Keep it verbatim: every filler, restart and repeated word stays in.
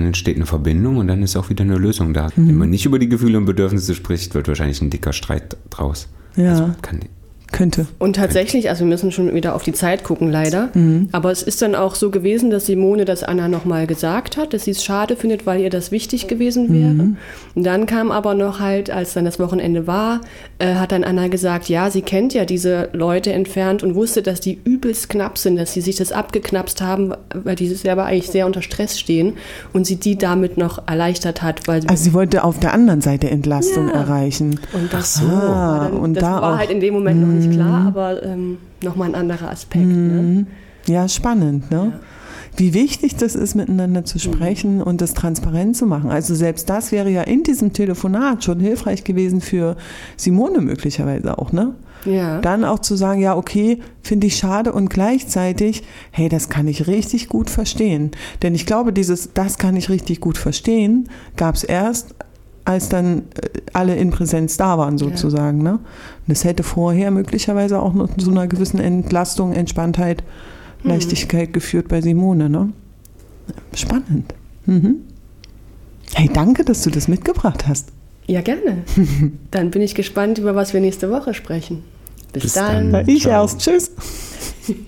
entsteht eine Verbindung und dann ist auch wieder eine Lösung da. Mhm. Wenn man nicht über die Gefühle und Bedürfnisse spricht, wird wahrscheinlich ein dicker Streit draus. Ja. Also kann, Könnte. Und tatsächlich, also wir müssen schon wieder auf die Zeit gucken, leider. Mhm. Aber es ist dann auch so gewesen, dass Simone das Anna nochmal gesagt hat, dass sie es schade findet, weil ihr das wichtig gewesen wäre. Mhm. Und dann kam aber noch halt, als dann das Wochenende war, äh, hat dann Anna gesagt, ja, sie kennt ja diese Leute entfernt und wusste, dass die übelst knapp sind, dass sie sich das abgeknapst haben, weil die selber eigentlich sehr unter Stress stehen und sie die damit noch erleichtert hat. Weil also sie wollte auf der anderen Seite Entlastung ja. erreichen. Und das, so. war, dann, und das da war auch. halt in dem Moment noch nicht klar, aber ähm, nochmal ein anderer Aspekt. Mhm. Ne? Ja, spannend, ne? Ja. Wie wichtig das ist, miteinander zu sprechen mhm. und das transparent zu machen. Also selbst das wäre ja in diesem Telefonat schon hilfreich gewesen für Simone möglicherweise auch, ne? Ja. Dann auch zu sagen, ja, okay, finde ich schade und gleichzeitig, hey, das kann ich richtig gut verstehen. Denn ich glaube, dieses, das kann ich richtig gut verstehen, gab es erst, als dann alle in Präsenz da waren sozusagen. Ja. Ne? Und es hätte vorher möglicherweise auch noch zu einer gewissen Entlastung, Entspanntheit, hm. Leichtigkeit geführt bei Simone. Ne? Spannend. Mhm. Hey, danke, dass du das mitgebracht hast. Ja, gerne. Dann bin ich gespannt, über was wir nächste Woche sprechen. Bis, Bis dann. dann. Ich erst. Tschüss.